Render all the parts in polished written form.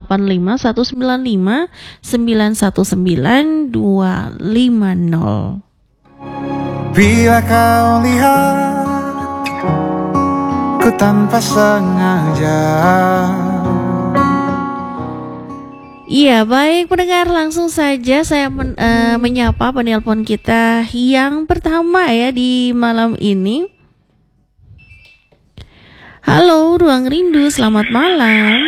085195919250. Bila kau lihat ku tanpa sengaja. Iya, baik pendengar, langsung saja saya menyapa penelpon kita yang pertama ya di malam ini. Halo, Ruang Rindu, selamat malam.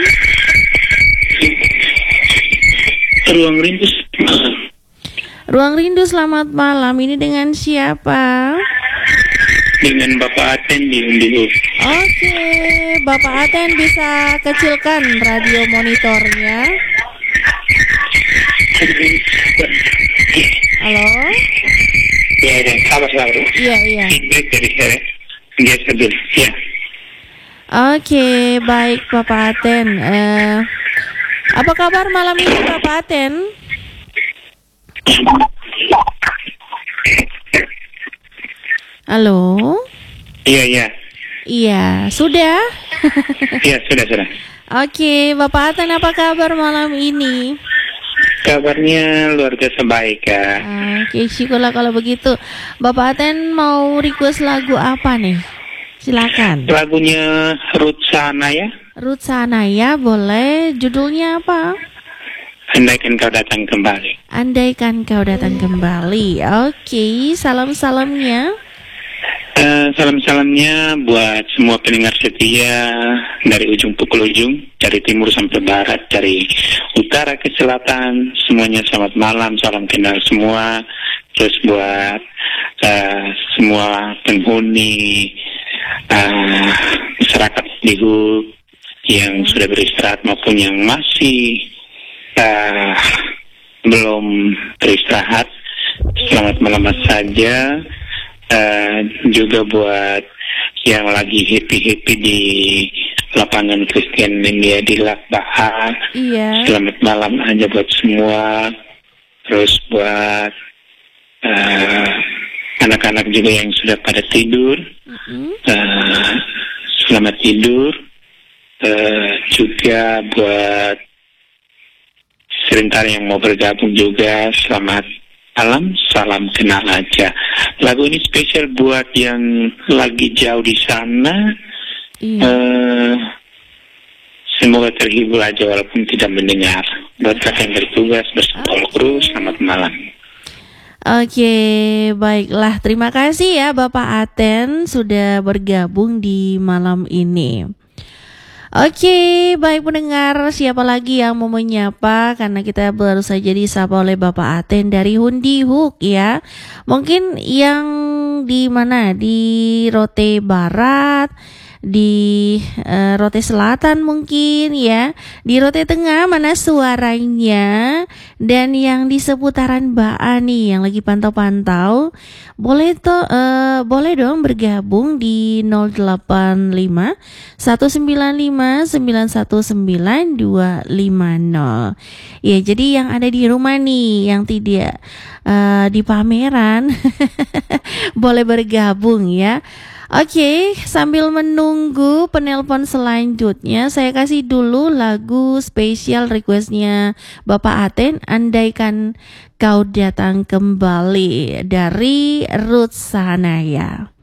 Ruang Rindu, selamat malam. Ini dengan siapa? Dengan Bapak Aten di Undihu. Oke, Bapak Aten bisa kecilkan radio monitornya. Halo? Ya, sabar. Iya. Feedback dari saya. Biasa dulu, ya. Oke, baik Bapak Aten. Apa kabar malam ini Bapak Aten? Halo? Iya. Iya, sudah? Iya, sudah. Oke, Bapak Aten apa kabar malam ini? Kabarnya luar biasa baik ya. Oke, syukurlah kalau begitu. Bapak Aten mau request lagu apa nih? Silakan. Lagunya Ruth Sahanaya. Ruth Sahanaya, boleh. Judulnya apa? Andaikan kau datang kembali. Andaikan kau datang kembali. Oke, salam-salamnya. Salam-salamnya buat semua pendengar setia dari ujung pukul ujung, dari timur sampai barat, dari utara ke selatan, semuanya selamat malam, salam kenal semua. Terus buat semua penghuni masyarakat Dihu yang sudah beristirahat maupun yang masih belum beristirahat, selamat malam saja. Juga buat yang lagi happy di lapangan Christian India di Lakbaha, selamat malam aja buat semua. Terus buat anak-anak juga yang sudah pada tidur, selamat tidur. Juga buat sebentar yang mau bergabung juga, selamat malam, salam kenal aja. Lagu ini spesial buat yang lagi jauh di sana. Semoga terhibur aja walaupun tidak mendengar. Buat kakak yang bertugas bersama kru, selamat malam. Oke, baiklah. Terima kasih ya Bapak Aten sudah bergabung di malam ini. Oke, baik pendengar, siapa lagi yang mau menyapa? Karena kita baru saja disapa oleh Bapak Aten dari Hundi Hook ya. Mungkin yang di mana? Di Rote Barat, di Rote Selatan mungkin ya. Di Rote Tengah mana suaranya? Dan yang di seputaran Baa nih yang lagi pantau-pantau, boleh dong bergabung di 085 195 919 250. Ya, jadi yang ada di rumah nih yang tidak di pameran boleh bergabung ya. Oke, sambil menunggu penelpon selanjutnya, saya kasih dulu lagu spesial requestnya Bapak Aten, Andaikan Kau Datang Kembali dari Ruth Sahanaya.